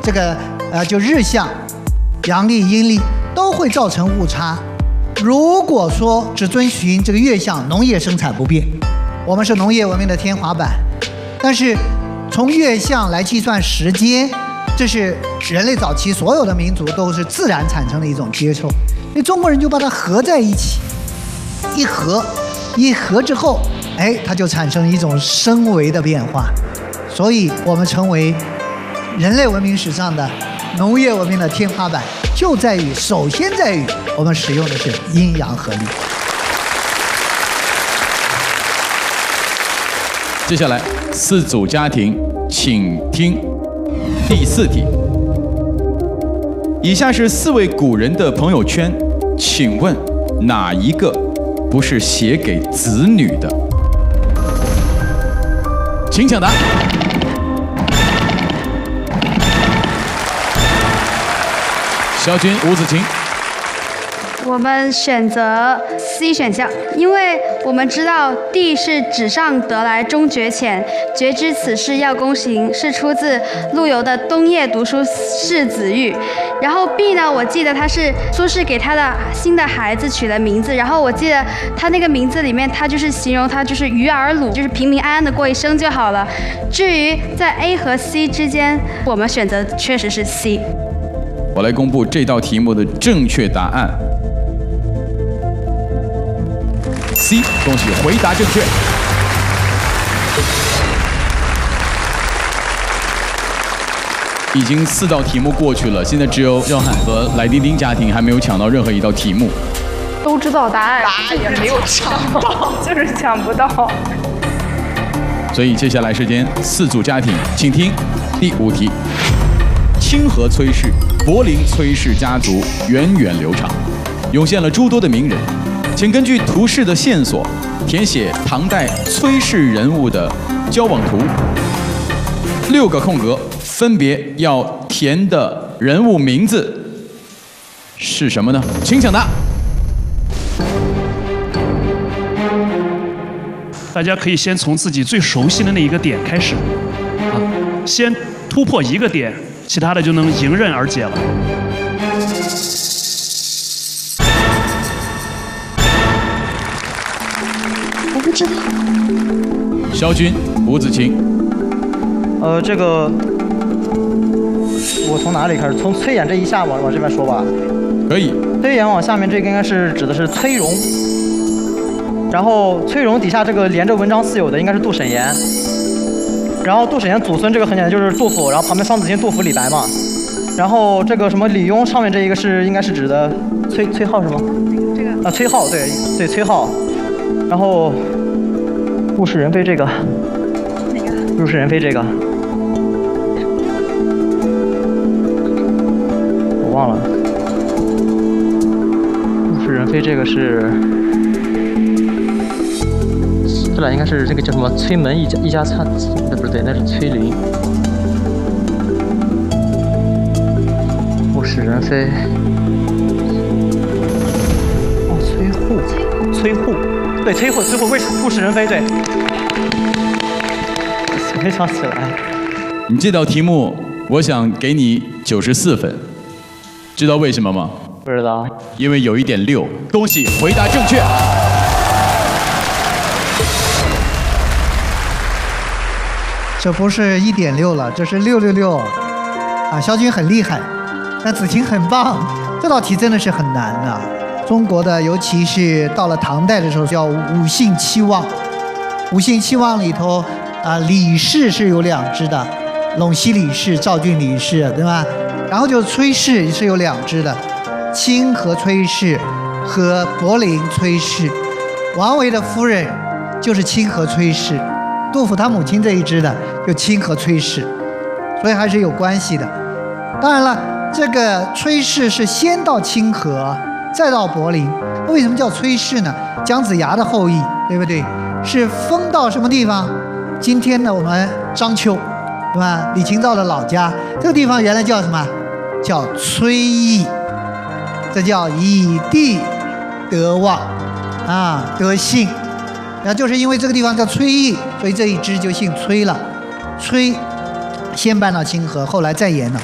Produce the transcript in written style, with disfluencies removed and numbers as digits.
这个就日相、阳历、阴历都会造成误差。如果说只遵循这个月相，农业生产不变，我们是农业文明的天花板。但是从月相来计算时间，这是人类早期所有的民族都是自然产生的一种接受，所以中国人就把它合在一起，一合之后，它就产生一种升维的变化，所以我们成为人类文明史上的农业文明的天花板，就首先在于我们使用的是阴阳合历。 接下来4组家庭，请听第4题。以下是4位古人的朋友圈，请问哪一个不是写给子女的？请抢答。肖军、吴子晴。 我们选择 C 选项，因为我们知道地是纸上得来终觉浅，觉知此事要躬行，是出自陆游的《冬夜读书识子玉》。然后 B 呢，我记得他是苏轼给他的新的孩子取了名字，然后我记得他那个名字里面，他就是形容他就是鱼儿鲁，就是平平安安的过一生就好了。至于在 A 和 C 之间，我们选择确实是 C。 我来公布这道题目的正确答案。C， 恭喜回答正确。已经4道题目过去了，现在只有耀汉和来丁丁家庭还没有抢到任何一道题目。 都知道答案，也没有抢到，就是抢不到。 所以接下来时间4组家庭，请听第5题。清河崔氏、柏林崔氏家族源远流长，涌现了诸多的名人。请根据图示的线索，填写唐代崔氏人物的交往图。6个空格，分别要填的人物名字是什么呢？请抢答。 大家可以先从自己最熟悉的那一个点开始，先突破一个点，其他的就能迎刃而解了。 我不知道。 肖军、吴子晴。 这个我从哪里开始？从崔琰这一下往这边说吧。 可以。 崔琰往下面这个应该是指的是崔融，然后崔融底下这个连着文章四友的应该是杜审言，然后杜审言祖孙这个很简单就是杜甫，然后旁边双子星杜甫李白嘛，然后这个什么李邕上面这一个是应该是指的崔颢是吗？这个崔颢对崔颢，然后物是人非这个哪个？物是人非这个我忘了，物是人非这个是。这俩应该是这个叫什么崔门一家餐，那不对，那是崔林。物是人非。哦，崔护，对，崔护，物是人非，对。没想起来。 你这道题目，我想给你94分，知道为什么吗？ 不知道。 因为有1.6，恭喜回答正确。 这不是1.6了，这是666啊！肖军很厉害，但子晴很棒。这道题真的是很难的。中国的，尤其是到了唐代的时候，叫五姓七望。五姓七望里头李氏是有2支的，陇西李氏、赵郡李氏，对吧？然后就崔氏是有2支的，清河崔氏和柏林崔氏。王维的夫人就是清河崔氏。杜甫他母亲这一支的就清河崔氏，所以还是有关系的。当然了，这个崔氏是先到清河，再到柏林。为什么叫崔氏呢？姜子牙的后裔，对不对？是封到什么地方？今天呢，我们章丘，对吧？李清照的老家，这个地方原来叫什么？叫崔邑，这叫以地得望啊，得姓。然后就是因为这个地方叫崔邑，所以这一支就姓崔了。崔先搬到清河，后来再延了。